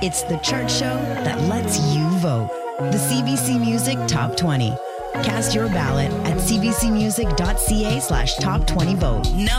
It's the chart show that lets you vote. The CBC Music Top 20. Cast your ballot at cbcmusic.ca/top20vote.